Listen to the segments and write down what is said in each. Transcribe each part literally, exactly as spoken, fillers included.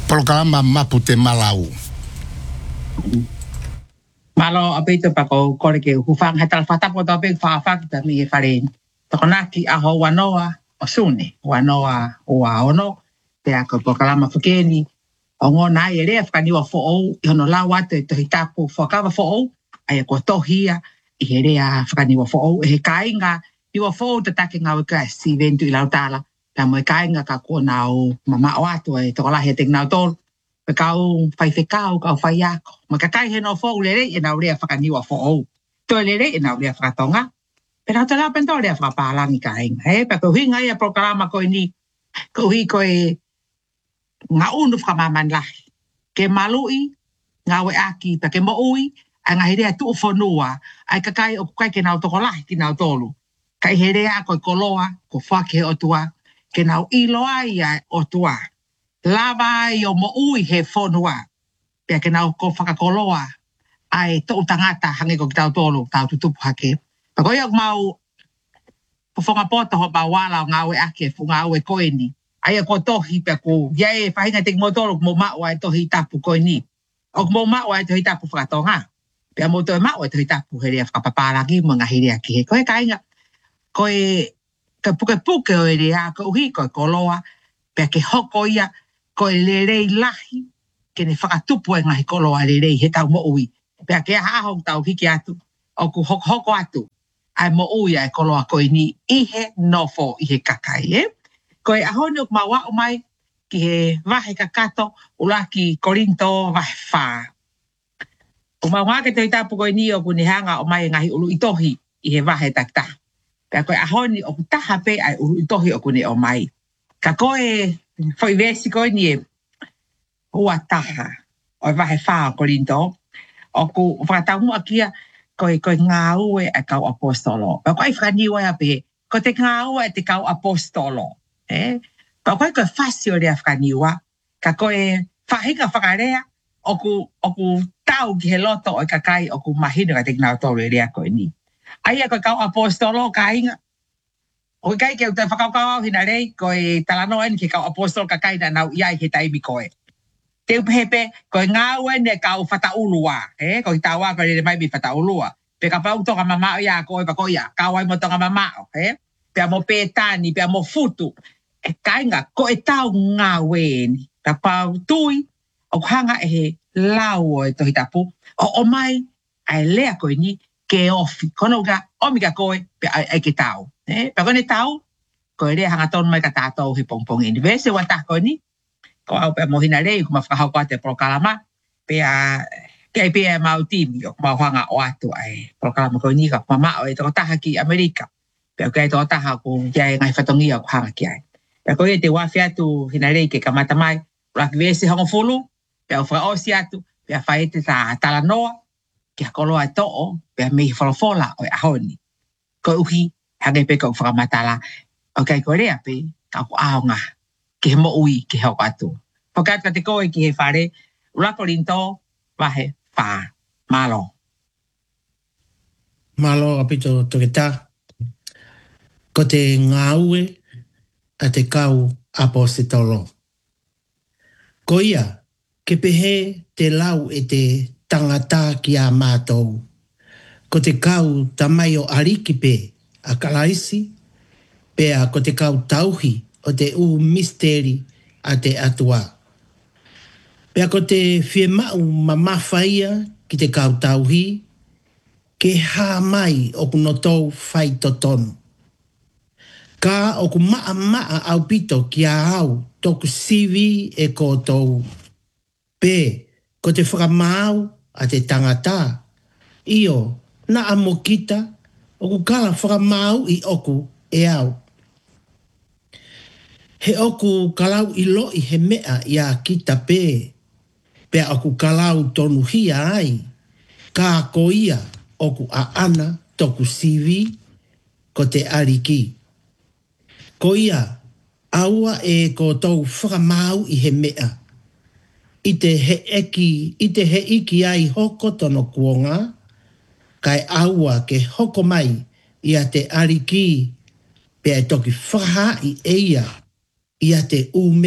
programa Mapute Malau. Malo apito pa ko kore ke hufang hatal fata po topic fa fa kita mi farin. Tokonaki aho wanoa osune wanoa wa ono te ako programa fukeni. Ongo na ele afkani wa fo o ono la wate te hitapu fo ka fo o ai ko tohia i hele afkani wa fo o e kainga i wa fo te takinga wa ka si ventu i lautala. Ta mo kainga ka ko na o mama o atu e to la he tek na tol. Kau fai fe kau kau fai ako. Maka kai he no fo lere e na ure afkani wa fo o. To lere e na ure afkatonga. Pero te la pento le afkapalangi kainga. He pa ko hinga ia programa ko ni ko hi ko e nga unu whakamaman lahi. Ke malui, nga we aki, pa ke moui, a nga herea tu whanua, ai kakai o kukai ke nau toko lahi ki nau tolu. Kai herea ko koloa, ko whake o tua, ke nau iloa ia o tua. Lava i o moui he whanua, pia ke nau ko whakakoloa, ai tau tangata hange ko ki tau tolu, tau tutupu hake. Pa koi au mau, po whangapota ho pa wala o nga we aki, fu nga we koeni, ai ko tohi pe ko ya e fainga tek motor mo ma wa tohi tapu ko ni o mo ma wa tohi tapu fratonga pe mo to ma wa tohi tapu hele fa papa la ki mo nga hele ki ko e kainga ko e ka puke puke o ele a ko hi ko koloa pe ke hoko ia ko le le lahi ke ne fa tupu nga hi koloa le le he ta mo ui pe ke ha ho tau ki atu o ku hoko hoko atu ai mo ui ai koloa ko ni i he no fo i he kakai e ko e ahonu mawa o mai ki he wahe kakato ula ki Korinto wahe wha. O mawa ke te tapu koe ni o kune hanga o mai ngahi ulu itohi i he wahe takta. Pea koe ahoni o kutaha pe ai ulu itohi o kune o mai. Ka koe foi vesi koe ni e ua taha o wahe wha o Korinto. O ku whakataungu akia koe koe ngā ue e kau apostolo. Pea koe whakaniwa ya pe ko te ngā ue e te kau apostolo. Eh, ka koe koe fasio le afkaniwa, ka koe whahinga whakarea, oku, oku tau ki he loto o kakai oku mahinu ka teknau tolu rea koe ni. Aia koe kau apostolo ka inga, o kai ke utai whakaukau hina rei, koe talanoa ni ke kau apostolo kakai na nau iai he taimi koe. Te upehepe, koe ngā ue ne kau whataulua, eh, koe tawa koe le mai mi whataulua. Pe ka pau tonga mamao ia koe pa koe ia, kau ai mo tonga mamao, eh, pe mo petani, pe mo futu, e kainga ko e tau ngā weni. Ka pau tui, o hanga e he lau o e tohi tapu. O o mai, ai lea koe ni ke ofi. Kono ka omika koe, pe ai ke tau. Eh? Pe kone tau, koe lea hanga tonu mai ka tātou he pongpong ini. Vese wata koe ni, ko au pe mohina rei, kuma whakahau kua te prokalama, pe a ke ai pe e mau timi, o kuma hanga o atu ai prokalama koe ni ka kuma mao e toko taha ki Amerika. Pe kai toko taha ku jai ngai whatongia o hanga ki ai. Pe koe te wafi atu hina rei ke kamata mai, raki vese hongo fulu, pe au whaosi atu, pe a whaete ta talanoa, ki a koloa e to'o, pe a mihi whalafola o e ahoni. Koe uhi, hange pe kau whakamatala, o kai koe rea pe, ka ku aonga, ki he mo ui ki heo atu. Pokat ka te koe ki he whare, ula Korinto, wahe wha, malo. Malo apito toke tā, ko te ngāue, a te kau apostolo. Ko ia, ke pehe te lau e te tangata ki a mātou. Ko te kau tamai o arikipe a kalaisi, pea ko te kau tauhi o te u misteri a te atua. Pea ko te whiemau mamawhaia ki te kau tauhi, ke hā mai o kunotou whai totonu. Ka o ku maa maa au pito ki a au toku sivi e koutou. Pe, ko te whakamau a te tangata. Io, na amokita, o ku kala whakamau i oku e au. He oku kalau i lo i he mea i a kita pe. Pe oku kalau tonu hia ai. Ka ko ia oku a ana toku sivi ko te ariki. Ko ia, aua e ko tau whakamau i he mea. I te he eki, i te he iki ai hoko tono kuonga, kai aua ke hoko mai i a te ariki, pe e toki whaha i eia, i a te u mea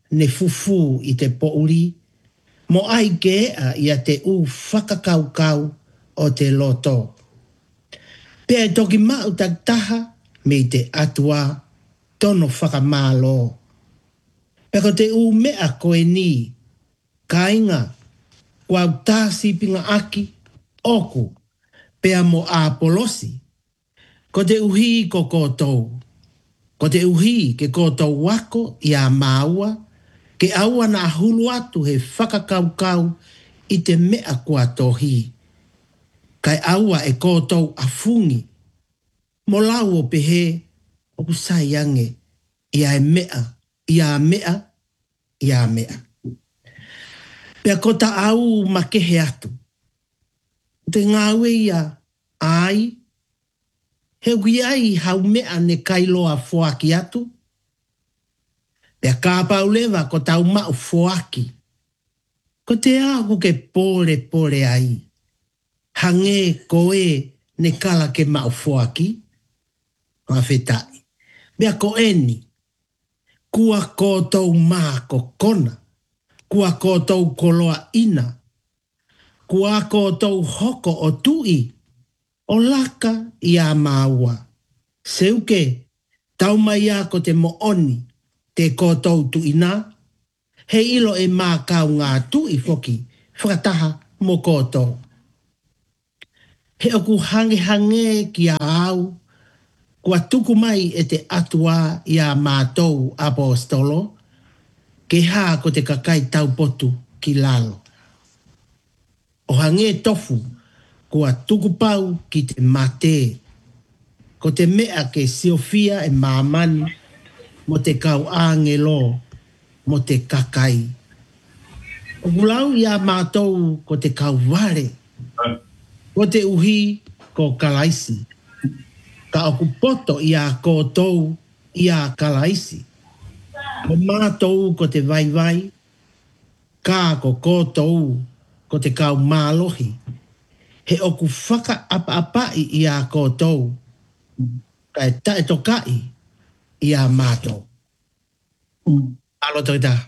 ne fufu i te pouri, mo ai ke a ia te u whakakaukau o te loto. Pea e toki mau tak taha me te atua tono whakamālo. Pea ko te u mea koe ni, kainga, kua tāsi pinga aki, oku, pea mo a polosi, ko te uhi ko kōtou. Ko te uhi ke kōtou wako i a māua, ke aua na hulu atu he whakakaukau i te mea kua tohi. Kai aua e kōtou afungi, mo lau o pehe o kusai ange i a mea, i a mea, i a mea. Pea ko ta au makehe atu. Te ngāwe ia ai, he ui ai hau mea ne kailoa foaki atu. Pea kāpau lewa ko tau mau foaki. Ko te ahu ke pore pore ai. Hange koe ne kala ke mau foaki. Ngā whetai. Pea ko eni. Kua kōtou mā ko kona. Kua kōtou koloa ina. Kua kōtou hoko o tui. O laka i a māua. Seuke, tau mai a ko te mooni, te kōtou tu ina. He ilo e mākau ngā tui foki, whakataha mo kōtou. He oku hange hange ki a au, kua tuku mai e te atua i a mātou apostolo, ke hā ko te kakai tau potu ki lalo. O hange tofu, kua tuku pau ki te mate. Ko te mea ke siofia e mamani, mo te kau angelo, mo te kakai. O gulau ia mātou ko te kau ware. Ko te uhi ko kalaisi. Ka oku poto ia kōtou ia kalaisi. Ko mātou ko te vai vai. Ka ko kōtou ko te kau mālohi. He oku whaka apa-apai i a kōtou. Ka e tae tokai i a mātou. Mm. Alo toi tā.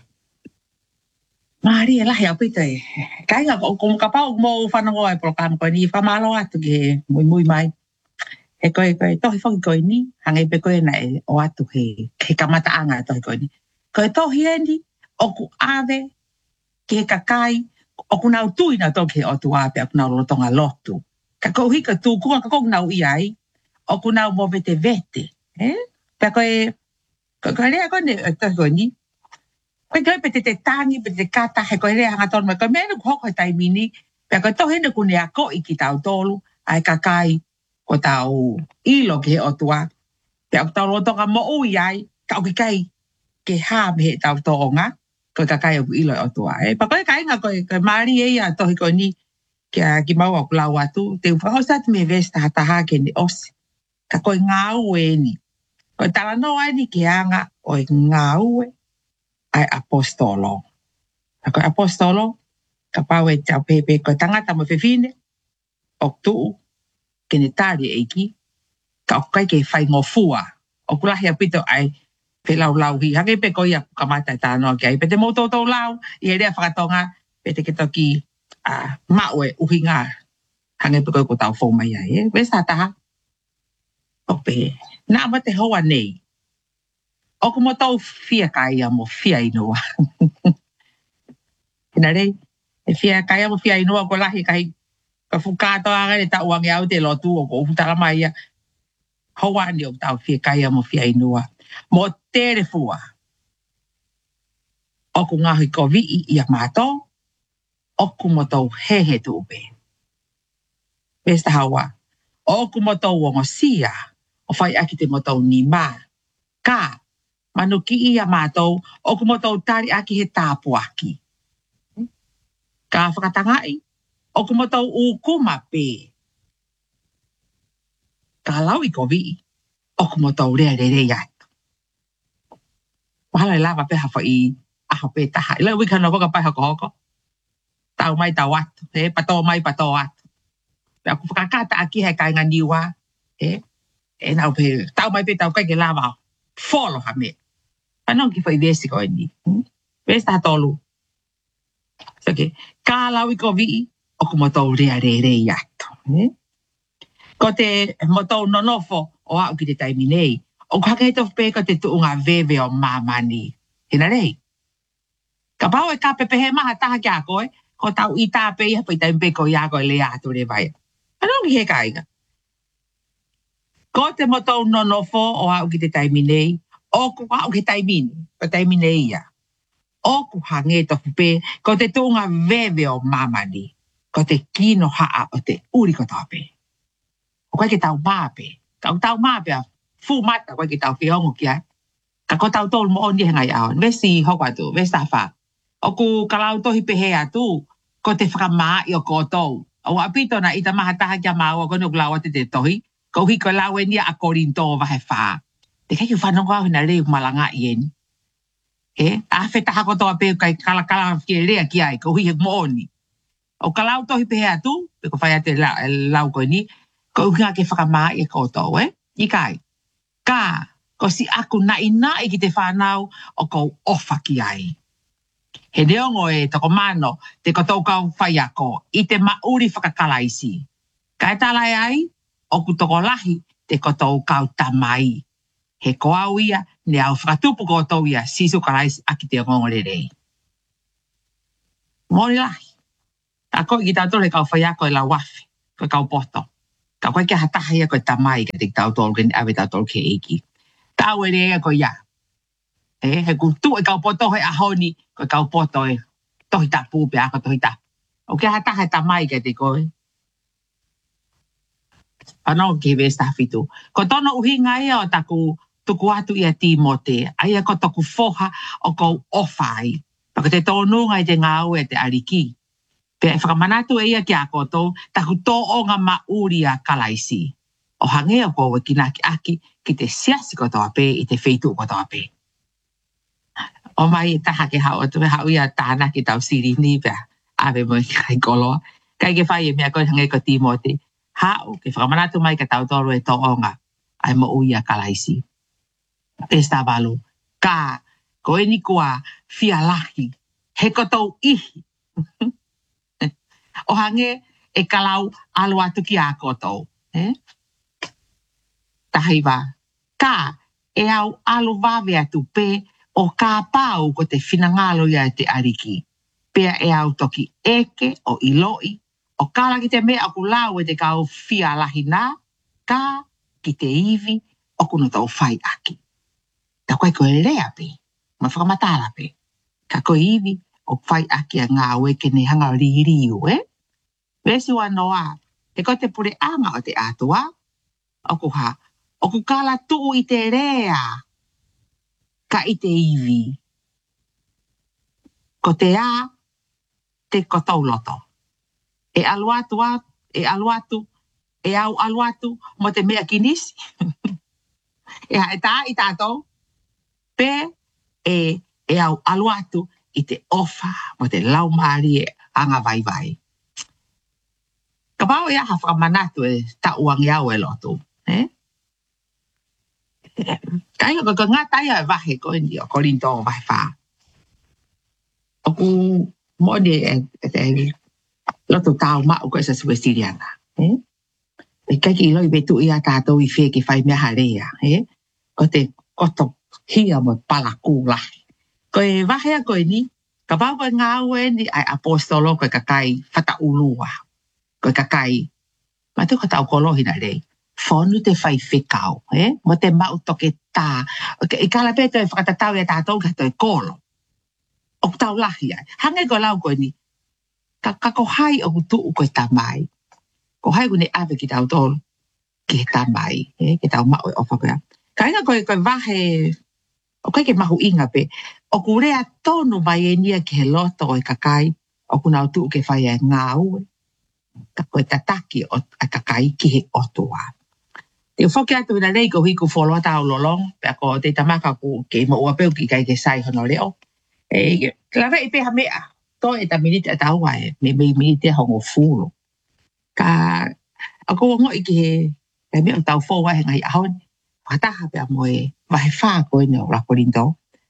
Mari e lahi au pita e. Kai ngā ko ka pau mō whanango ai program koe ni whamalo atu ke mui mui mai. He koe koe tohi whangi koe ni, hangai pe koe nei o atu he, he kamata anga tohi koe ni. Koe tohi e ni, oku ave, ke he kakai, oku nau tui na toki o tu ape, oku nau lotonga lotu. Ka kou hika tū kua, ka kou nau iai, oku nau mo vete vete. Eh? Pea koe, koe koe rea koe ne, tohi koe ni, koe koe pe te te tangi, pe te kata, he koe rea hanga tonu, me koe mea nuku hoko he taimini, pea koe tohi nuku nea koi ki tau tolu, ai kakai, ko tau ilo ke he o tua. Pea o tau lotonga mo ui ai, ka oki kai, ke hā me he tau toonga, koe kakai o ilo o tua. E, pa koe kai ngā koe, koe maari e ia tohi koe ni, kia ki mau au lau atu, te uwhakosat me vesta hataha ke ni osi. Ka koe ngā ue ni. Koe tala no ai ni ke anga o ngā ue ai apostolo. Ka koe apostolo, ka pau e tau pepe koe tangata mo whewhine, o tuu, ke ne tāri eiki, ka o kai ke whai ngofua, o kurahi a pito ai, pe lau lau hi, hange pe koe ia kamata e tānoa ki ai, pe te mautotou lau, i e rea whakatonga, pe te ke toki uh, maue uhi ngā, hange pe koe ko tau fō mai ai, eh? Wesa taha? Ope, nā ma te hoa nei, o ko mo tau fia kai a mo fia inoa. Kina rei, e fia kai a mo fia inoa ko lahi kai, ka whukato anga ne tau wangi au te lotu o ko utara mai ia. Hoa ni o tau fia kai a mo fia inoa. Mo tere fua. O ko ngahi ko vii i a mātou. O ko mo tau hehe tūpe. Pesta hawa. O ko mo tau o ngosia. O whai aki te mo tau ni mā. Ka. Manu ki i a mātou. O ko mo tau tari aki he tāpu aki. Ka whakatangai. O ko mo tau u kuma pe. Ka lau i ko vii. O ko mo tau rea rea rea atu. Wahala i lava pe hawha i aho pe taha. Ila wika no waka pai hoko hoko. Tau mai tau atu. He pato mai pato atu. Pea ku whakakata aki he kai ngā niwa. He. E nau pe. Tau mai pe tau kai ke lava. Folo ha me. Anong ki whai desi ko ni. Vesta tolu. Okay. Kalau iko vi o ko moto rea re re yato. Eh? Ko te moto nonofo o au ki te taimi nei. O ka kei tofu ko te tuunga veve o mamani. Hina rei. Ka pau e ka pepehe maha taha kia koe. Ko tau i tā pe ia pai taimi pe ko ia koe le atu re vai. Anongi he kaiga. Ko te moto nonofo o au ki te taimi nei. O ko au ki taimi nei. Pa taimi nei ia. O ku hange tofu pe, ko te tunga veve o mamani, ko te kino haa o te uri ko tape. O koe ke tau māpe, ka tau māpe a fu mata koe ke tau whiongo kia. Ka ko tau tolu mo oni hengai aon, vesi hoko atu, vesi tafa. O ku kalau tohi pehe atu, ko te whakamā i o kotou. O apito na ita maha taha kia māua kono kulawa te te tohi, ko hiko lawe nia a korinto vahe wha. Te kei whanongo au hina reu malanga i eni. Eh, a feta hako toa pe kai kala kala ki rea ki ai ko hi mooni. O kalau tohi pe atu, pe ko fai ate la lau ko ni, ko nga ke whakamā i ko to, eh? I kai. Ka, ko si aku na ina i ki te whanau o ko ofa ki ai. He neongo e toko mano te ko tau kau whai ako i te mauri whakakalaisi. Ka e talai ai, o ku toko lahi te ko tau kau tamai. He ko au ia, ne au whakatupu ko tau ia, sisu karaisi aki te ngongore rei. Mori lahi. A koe ki tau tole kau whai ako e la wafi, koe kau poto. Ka koe ke hataha ia koe tamai ka te tau tolu ke ni awe tau tolu ke eiki. Tau e rea koe ia. E, he ku tu e kau poto he ahoni, koe kau poto e tohi tapu pe ako tohi tapu. O ke hataha e tamai ka te koe. Ano ke vesta fitu. Ko tono uhinga ia o taku tuku atu ia Timote, aia ko toku foha o ko ofai. Paka te tonu ngai te ngau e te ariki. Pe whakamanatu e ia ki a koto, taku tō o ngā mauri a kalaisi. O hange o ko wekina ki aki ki te siasi ko toa pe i te feitu ko toa pe. O mai taha ke hao, tuwe hao ia tahana ki tau siri ni pia. Awe mo i kai koloa. Kai ke whai e mea koe hange ko Timote. Hao, ke whakamanatu mai ka tau toro e tō o ngā. Ai mo ui a kalaisi. Pesta balu, ka, ko e ni kua fia lahi, he kotou ihi. O hange e kalau alu atu ki a kotou. Eh? Tahi wa, ka e au alu wawe atu pe o ka pau ko te whinangalo ia te ariki. Pea e au toki eke o iloi, o kala ki te mea aku lau e te kau fia lahi nā, ka ki te iwi o kuno tau whai aki. Ta koe koe rea pe, ma whakamatala pe. Ka koe iwi o whai aki a ngā ue ke ne hanga ririu, eh? Vesi wa noa, te koe te pure anga o te atua, o ku ha, o ku kala tuu i te rea, ka i te iwi. Ko te a, te kotou loto. E aluatu a, e aluatu, e au aluatu, mo te mea kinisi. E ha e tā i tātou, pe e, e au aluatu i te ofa mo te lau maari e anga vai vai. Ka pao e aha whakamanatu e ta uangi au e lotu. Eh? Ka inga ko ngā taia e wahe ko indi o korinto o wahe wha. O ku moni e, e te lotu tau mao ko e sa sue sirianga. Eh? E kai ki iloi betu i a tātou i whee ki whai mea harea. Eh? Ko te koto hia mo palaku lahi. Ko e wahea koe ni, ka pau koe ngā ue ni ai apostolo koe kakai whata ulua. Koe kakai, ma te kata au kolohi na rei, whonu te whai whekau, eh? Mo te mau toke tā. I kala pēto e whakatatau e tātou ka toi kolo. O tau lahi ai. Hange koe lau koe ni, ka, ka ko hai o tuu koe tamai. Ko hai kune ave ki tau tolu, ki he tamai, eh? Ki tau mau e ofa koe. Ka inga koe koe wahe, o koe ke mahu inga pe, o ku rea tonu mai e nia ki he loto o e kakai, o ku nau tuu ke whai e ngā ue. Ka koe tataki o a kakai ki he otua. Te whoki atu ina rei ko hiku wholoa tau lolong, pe ako te tamaka ku ke ima ua peu ki kai ke sai hono leo. E, lawe i peha mea, to e ta minite a tau ai, me me minite hongo fulu. Ka, ako wango i ki he, e mea tau fōwa he ngai ahon, whataha pia mo e wahe wha koe neo rakorinto.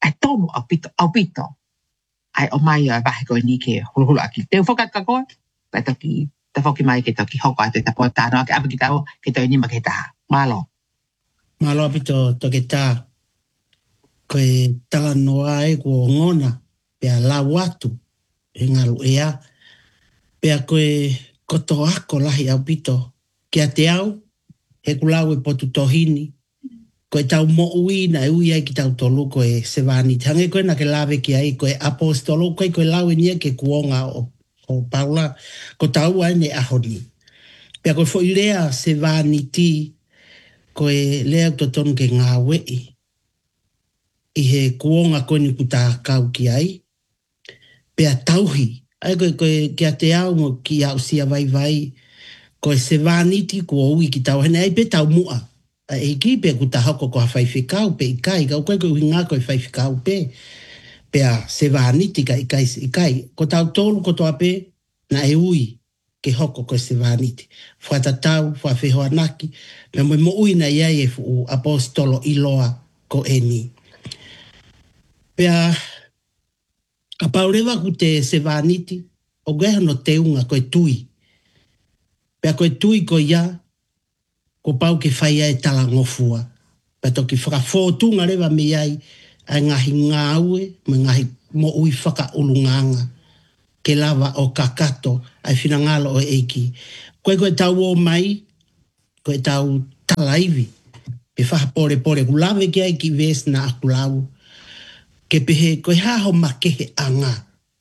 ai tonu au pito, au pito. Ai o mai a vahe koe ni ke hulu hulu aki. Te ufokat ka koe, pai toki, ta foki mai ke toki hoko ate ta po tāno, ke apa ki tau, ke toi ni ma ke tā. Malo. Malo pito toke tā. Koe tala noa e ko ngona, pea la watu, e ngalu ea. Pea koe koto ako lahi au pito, kia te au, he kulau e potu tohini, koe tau mo ui na e ui ai ki tau tolu koe se vani. Tange koe na ke lawe ki ai koe apostolo koe koe lau e nia ke kuonga o, o Paula. Ko tau ai ne ahoni. Pea koe fo i lea se vani ti koe lea to tonu ke ngā wei. I he kuonga koe ni kuta kau ki ai. Pea tauhi. Ai koe koe kia te au mo ki au sia vai vai. Koe se vani ti kua ui ki tau hene ai pe tau mua. E ki pe ku ta hoko ko hawhai whikau pe i kai, kau koe koe ngā koe whai whikau pe, pe a se vāniti ka i kai, i kai. Ko tau tolu ko toa pe, na e ui ke hoko koe se vāniti. Whata tau, wha whihoa naki, me mo mo ui na iai e fu apostolo iloa ko e ni. Pe a, a paurewa ku te se vāniti, o geha no te unga koe tui. Pe a koe tui ko ia, ko pau ke whaia e tala ngofua. Pea toki whakafōtunga rewa me ai ai ngahi ngāue, me ngahi mo ui whaka ulunganga. Ke lava o kakato, ai whinangalo o eiki. Koe koe tau o mai, koe tau talaivi. Pe whaha pore pore, ku lawe ki ai ki ves na aku lau. Ke pehe, koe haho makehe anga.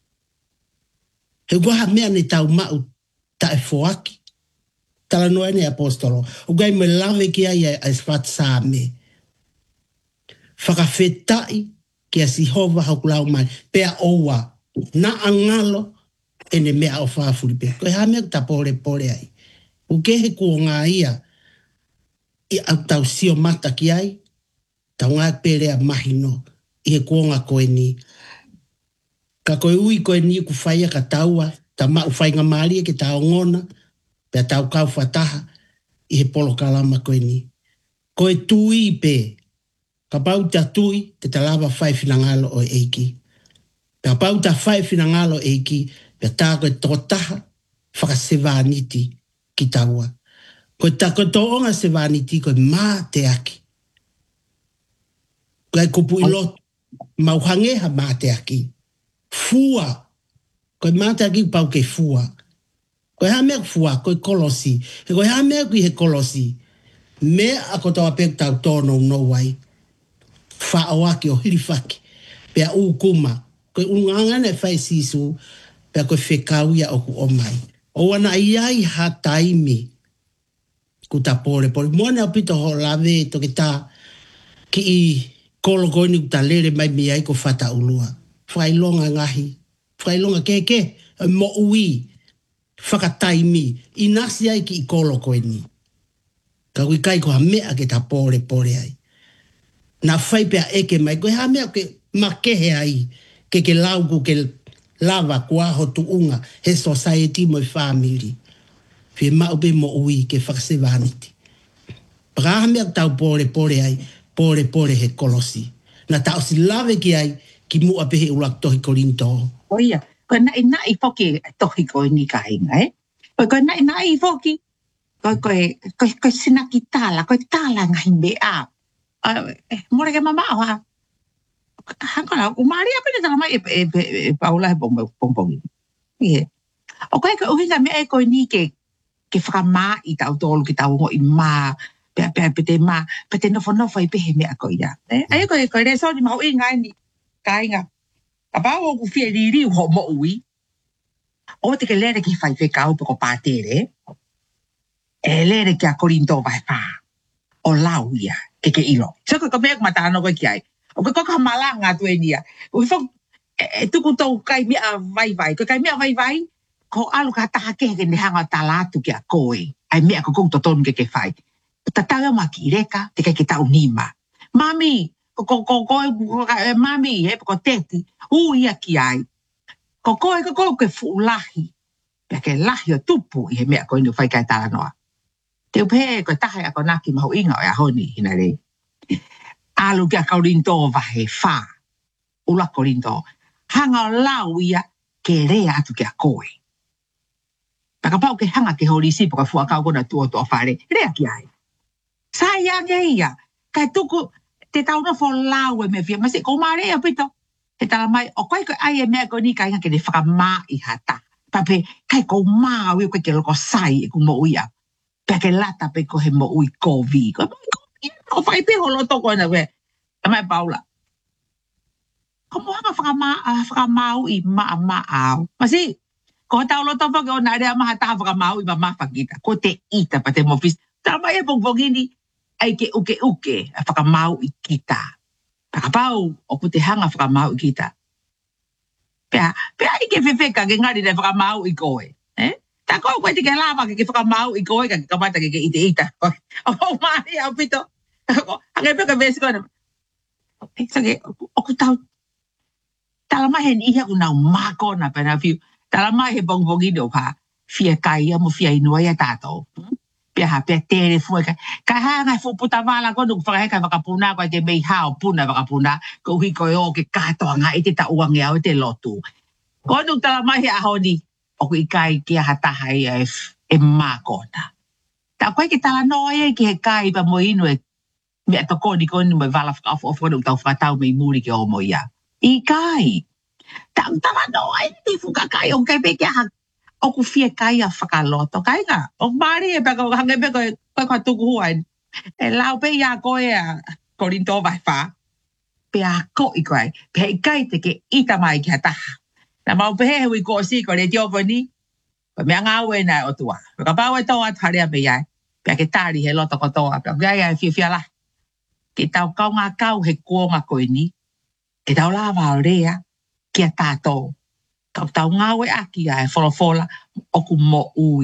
He guaha mea ne tau mau ta e foaki. Tala noa ne apostolo. O gai me lawe ki ai a esfat sa me. Whakawhetai ki a si hova hau lau mai. Pea oua. Na angalo ene mea o whawhuri pea. Koe ha mea ta pore pore ai. O kehe kua ngā ia. I au tau sio mata ki ai. Tau ngā pere a mahino. I he kua ngā koe ni. Ka koe ui koe ni ku whaia ka taua. Ta mau whainga maari e ke tau ngona. Pea tau kau whataha i he polo kalama koe ni. Koe tui pe. Ka pau ta tui te talawa whai whinangalo o eiki. Pea pau ta whai whinangalo eiki. Pea tā koe totaha whakasevaniti ki taua. Koe tā koe toonga sevaniti koe mā te aki. Koe kupu ilo mauhangeha mā te aki. Fua. Koe mā te aki pau ke fua. Koe ha mea fua, koe kolosi. He koe ha mea kui he kolosi. Mea ako tawa pek tau tono no wai. Wha awaki o hirifaki. Pea ukuma. Koe ungangane whai sisu. Pea koe whekau ia oku o mai. O wana iai ha taimi. Kuta pore pore. Moane au pito ho lawe toke tā. Ki i kolo koe ni kuta lere mai mi ai ko whata ulua. Whailonga ngahi. Whailonga keke. Mo ui. Whakataimi, i nasi ai ki i kolo koe ni. Ka kui kai ko ha mea ke ta pore pore ai. Na whai pia eke mai, koe ha mea ke makehe ai, ke ke lauku ke lava kua ho tu unga, he society mo i family. Fie mau be mo ui ke whakasevaniti. Paka ha mea tau pore pore ai, pore pore he kolosi. Na tau si lawe ki ai, ki mua pehe ulak tohi korinto. O ia. Koe nai nai foki tohi koe ni ka inga, eh? Koe koe nai nai foki. Koe koe, koe, koe sinaki tala, koe tala ngahi mea. Uh, eh, more ke mama wa. Hangala, umari apa ni tala mai e, e, e, e paula he pongpongi. Ie. O koe koe uhinga mea e koe ni ke, ke whakama i tau tolu ki tau ngo i maa. Pea pea pete maa, pete nofo nofo i pehe mea koe ia. Eh? Ai koe koe re so ni mau inga ni. Ka inga. A pao o ku fia riri ho mo ui. O te ke lere ki whai whekau pe ko pātere. E lere ki a korinto vai wha. O lau ia, ke ke ilo. So ko mea kumatano koe ki ai. O ko koka malanga tu e nia. O fong, e tuku tau kai mea vai vai. Ko kai mea vai vai, ko alu ka taha ke ke nehanga talatu ki a koe. Ai mea ko kong totonu ke ke whai. Tataga ma ki reka, te kai ke tau nima. Mami, ko ko ko ko mami he ko teti u ia ki ai ko ko ko ko ke fulahi pe ke lahi o tupu i he mea ko inu fai kai tala noa te upe ko taha ko naki mau inga o honi ina le alu kia kaurinto vahe fa ula korindo. Hanga lau ia ke rea atu ke a koe. Paka pau ke hanga ke horisi paka fua kau kona tua toa whare. Rea ki ai. Sayang e ia. Kai tuku te tau na fo lau e me fia. Masi kou mare e pito. He tala mai, o koe koe ai e mea koe ni ka inga ke ne whakamā i hata. Pape, kai kou mā ui koe ke loko sai e ku mo uia. Pea ke lata pe ko he mo ui kovi. Koe mo ui kovi. O whai pe holo toko ena we. Amai paula. Ko mo hanga whakamā, whakamā ui maa maa au. Masi, ko tau loto whake o nare a maha taha whakamā ui maa whakita. Ko te ita pa te mofis. Tala mai e pongpongini ai ke uke uke a whakamā ui kita. Pakapau, o ku te hanga whakamau i kita. Pea, pea i ke whewheka ke ngari ne whakamau i koe. Eh? Tā koe koe te ke lava ke ke whakamau i koe ka ke kamata ke ke ite ita. O mahi au pito. Hake peka vesi koe. Sake, o ku tau. Tala mai he niha ku nau mako na pena fiu. Tala mai he bongpongi do pa. Fia kai amu fia inua ia tātou. Pea ha, pea tere fua ka. Ka hanga fu puta wala ko nuk whakaheka wakapuna ko te mei hao puna wakapuna. Ko hui koe o ke katoanga e te ta uangi au te lotu. Ko nuk tala mai he ahoni. O ku ikai kia hatahai e, e mākona. Ta koe ke tala noa e ke he kai pa mo inu e mea toko ni ko ni mo wala whakaofu ofu nuk tau whakatau mei muri ke o mo ia. Ikai. Ta tala noa e te fukakai o kai pe kia hak. O ku fia kai a whakaloto. Kai nga, o mari e peka o hange peka koe kwa tuku huain. E lau pe ia koe a korinto vai wha. Pe a ko i koe. Pe i kai te ke ita mai ki hataha. Na mau pe he hui ko si ko re tiopo ni. Pe mea ngā ue nai o tua. Pe ka pau e toa tarea pe iai. Pe a ke tari he loto ko toa. Pe a kia ia fia fia la. Ke tau kau ngā kau he kuonga koe ni. Ke tau lava o rea. Kia tātou. Kau tau ngā ue aki ai, wholofola, o ku mo ui.